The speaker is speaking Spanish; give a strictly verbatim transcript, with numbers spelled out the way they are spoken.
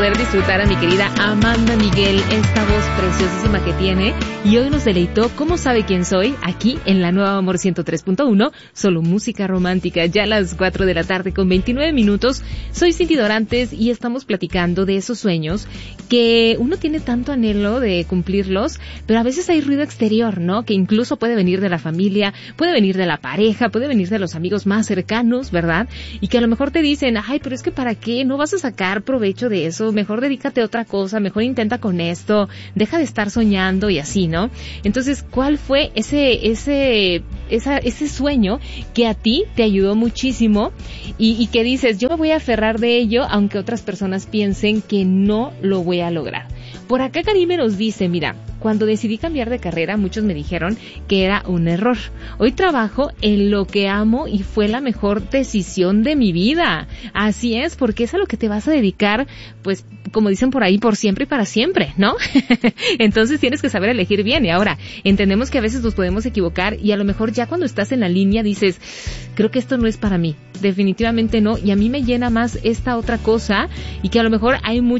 poder disfrutar a mi querida Amanda Miguel, esta voz preciosísima que tiene, y hoy nos deleitó ¿Cómo sabe quién soy? Aquí en la Nueva Amor ciento tres punto uno, solo música romántica, ya a las cuatro de la tarde con veintinueve minutos. Soy Cindy Dorantes y estamos platicando de esos sueños que uno tiene tanto anhelo de cumplirlos, pero a veces hay ruido exterior, ¿no? Que incluso puede venir de la familia, puede venir de la pareja, puede venir de los amigos más cercanos, ¿verdad? Y que a lo mejor te dicen, ay, pero es que ¿para qué? No vas a sacar provecho de eso, mejor dedícate a otra cosa, mejor intenta con esto, deja de estar soñando y así, ¿no? Entonces, ¿cuál fue ese, ese, esa, ese sueño que a ti te ayudó muchísimo y, y que dices, yo me voy a aferrar de ello aunque otras personas piensen que no lo voy a lograr? Por acá Karime nos dice, mira, cuando decidí cambiar de carrera, muchos me dijeron que era un error. Hoy trabajo en lo que amo y fue la mejor decisión de mi vida. Así es, porque es a lo que te vas a dedicar, pues, como dicen por ahí, por siempre y para siempre, ¿no? Entonces tienes que saber elegir bien. Y ahora, entendemos que a veces nos podemos equivocar y a lo mejor ya cuando estás en la línea dices, creo que esto no es para mí. Definitivamente no. Y a mí me llena más esta otra cosa y que a lo mejor hay muchos